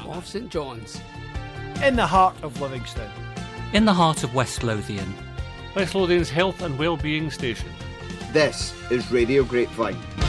of St John's. In the heart of Livingston. In the heart of West Lothian. West Lothian's health and well-being station. This is Radio Grapevine.